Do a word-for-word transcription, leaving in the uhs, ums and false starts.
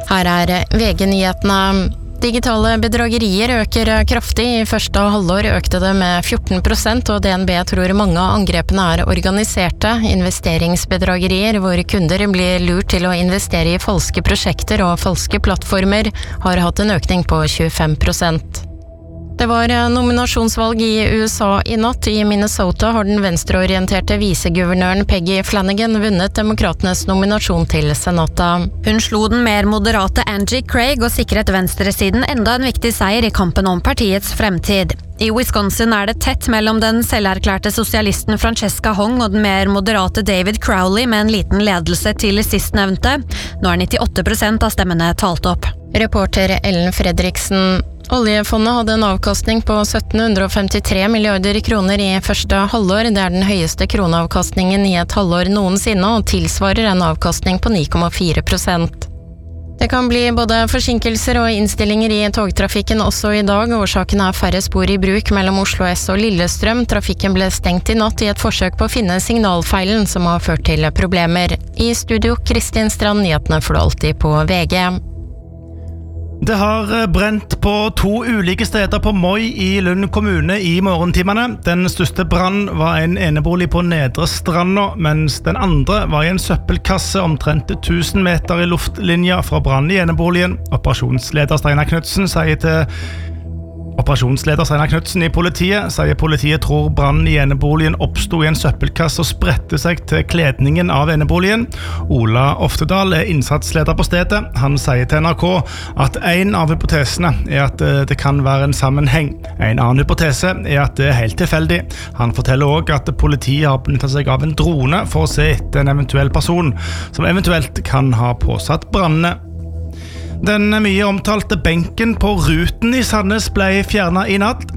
Her er V G-nyhetene. Digitale bedragerier øker kraftig. I første halvår økte det med fjorten prosent, og D N B tror mange av angrepene er organiserte investeringsbedragerier, hvor kunder blir lurt til å investere i falske prosjekter og falske plattformer, har hatt en økning på tjuefem prosent. Det var nominasjonsvalg i U S A i natt. I Minnesota har den venstreorienterte viseguvernøren Peggy Flanagan vunnet demokratenes nominasjon til senatet. Hun slo den mer moderate Angie Craig og sikret venstresiden enda en viktig seier i kampen om partiets fremtid. I Wisconsin er det tett mellom den selverklærte sosialisten Francesca Hong og den mer moderate David Crowley med en liten ledelse til sistnevnte. Nå er nittiåtte prosent av stemmene talt opp. Reporter Ellen Fredriksen. Oljefondet hadde en avkastning på sytten femtitre milliarder kroner i første halvår. Det er den høyeste kroneavkastningen i et halvår noensinne, og tilsvarer en avkastning på ni komma fire prosent. Det kan bli både forsinkelser og innstillinger i togtrafikken også i dag. Årsaken er færre spor i bruk mellom Oslo S og Lillestrøm. Trafikken ble stengt i natt i et forsøk på å finne signalfeilen som har ført til problemer. I studio, Kristin Strand, nyhetene får du alltid på V G. Det har brent på to ulike steder på Moi i Lund kommune i morgentimene. Den største brann var en enebolig på Nedre Stranda, mens den andre var i en søppelkasse omtrent tusen meter i luftlinja fra brann i eneboligen. Operasjonsleder Steinar Knudsen sier til Operasjonsleder Steinar Knudsen i politiet sier politiet tror brannen i eneboligen oppstod i en søppelkasse og spredte seg til kledningen av eneboligen. Ola Oftedal er innsatsleder på stedet. Han sier til N R K at en av hypotesene er at det kan være en sammenheng. En annen hypotese er at det er helt tilfeldig. Han forteller også at politiet har benyttet seg av en drone for å se etter en eventuell person som eventuelt kan ha påsatt brannene. Den mye omtalte benken på Ruten i Sandnes ble fjernet i natt.